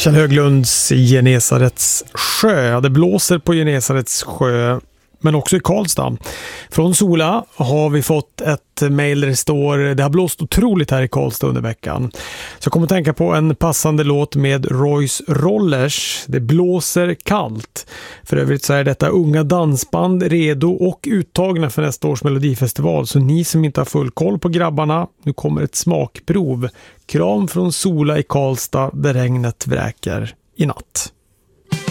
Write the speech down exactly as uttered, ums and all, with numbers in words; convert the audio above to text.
Kjell Höglunds Genesarets sjö. Det blåser på Genesarets sjö, men också i Karlstad. Från Sola har vi fått ett mejl där det står: det har blåst otroligt här i Karlstad under veckan. Så jag kommer att tänka på en passande låt med Royce Rollers. Det blåser kallt. För övrigt så är detta unga dansband redo och uttagna för nästa års Melodifestival. Så ni som inte har full koll på grabbarna, nu kommer ett smakprov. Kram från Sola i Karlstad där regnet vräker i natt.